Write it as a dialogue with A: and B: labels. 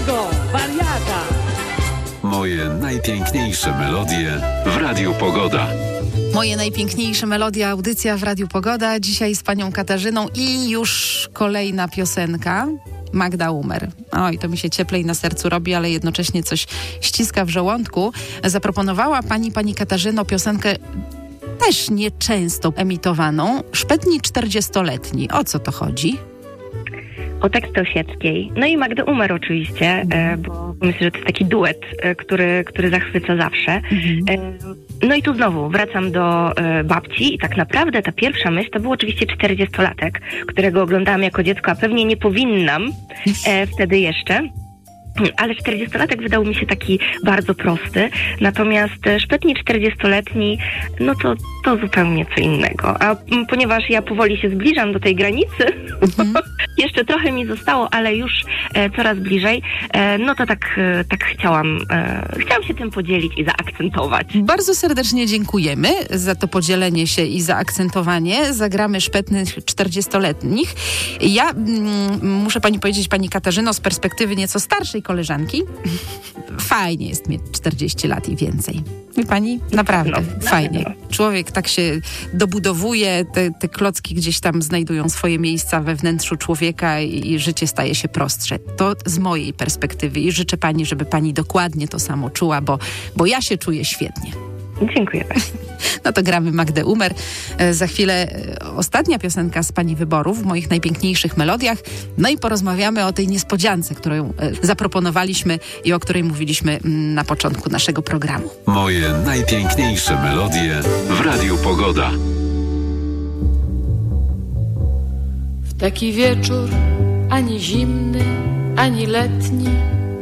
A: Tego wariata!
B: Moje najpiękniejsze melodie w Radiu Pogoda.
C: Moje najpiękniejsze melodie, audycja w Radiu Pogoda. Dzisiaj z panią Katarzyną i już kolejna piosenka. Magda Umer. Oj, to mi się cieplej na sercu robi, ale jednocześnie coś ściska w żołądku. Zaproponowała pani Katarzyno piosenkę też nieczęsto emitowaną. Szpetni 40-letni. O co to chodzi?
D: O tekst Osieckiej. No i Magdy Umer oczywiście, bo myślę, że to jest taki duet, który zachwyca zawsze. No i tu znowu wracam do babci i tak naprawdę ta pierwsza myśl to był oczywiście 40-latek, którego oglądałam jako dziecko, a pewnie nie powinnam wtedy jeszcze. Ale 40-latek wydał mi się taki bardzo prosty, natomiast szpetni 40-letni, no to zupełnie co innego. A ponieważ ja powoli się zbliżam do tej granicy, jeszcze trochę mi zostało, ale już coraz bliżej, no to tak chciałam się tym podzielić i zaakcentować.
C: Bardzo serdecznie dziękujemy za to podzielenie się i zaakcentowanie. Zagramy szpetnych 40-letnich. Ja muszę pani powiedzieć, pani Katarzyno, z perspektywy nieco starszej koleżanki, fajnie jest mieć 40 lat i więcej. I pani? Naprawdę, fajnie. Człowiek tak się dobudowuje, te klocki gdzieś tam znajdują swoje miejsca we wnętrzu człowieka i życie staje się prostsze. To z mojej perspektywy i życzę pani, żeby pani dokładnie to samo czuła, bo ja się czuję świetnie.
D: Dziękuję bardzo.
C: No to gramy Magdę Umer. Za chwilę ostatnia piosenka z pani wyborów w moich najpiękniejszych melodiach. No i porozmawiamy o tej niespodziance, którą zaproponowaliśmy i o której mówiliśmy na początku naszego programu.
B: Moje najpiękniejsze melodie w Radiu Pogoda.
E: W taki wieczór ani zimny, ani letni